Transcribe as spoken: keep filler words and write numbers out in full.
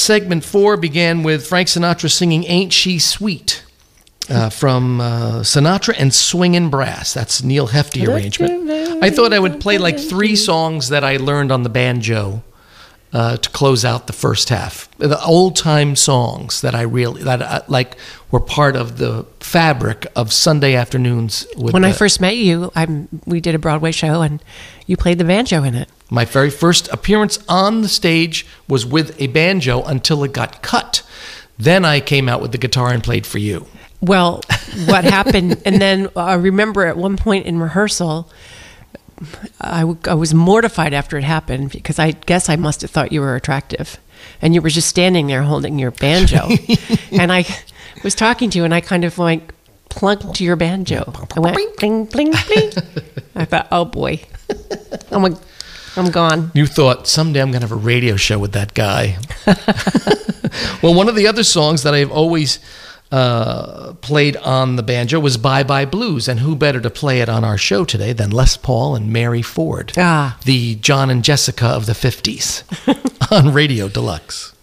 segment four began with Frank Sinatra singing Ain't She Sweet uh, from uh, Sinatra and Swingin' Brass. That's Neil Hefti arrangement. I thought I would play like three songs that I learned on the banjo uh, to close out the first half. The old-time songs that I really, that uh, like were part of the fabric of Sunday afternoons. With when the, I first met you, I'm, we did a Broadway show and you played the banjo in it. My very first appearance on the stage was with a banjo until it got cut. Then I came out with the guitar and played for you. Well, what happened, and then I remember at one point in rehearsal, I, w- I was mortified after it happened because I guess I must have thought you were attractive. And you were just standing there holding your banjo. And I was talking to you and I kind of like plunked to your banjo. I went bling, bling, bling. I thought, oh boy, I'm a I'm gone. You thought, someday I'm going to have a radio show with that guy. Well, one of the other songs that I've always uh, played on the banjo was Bye Bye Blues. And who better to play it on our show today than Les Paul and Mary Ford, ah. the John and Jessica of the fifties on Radio Deluxe.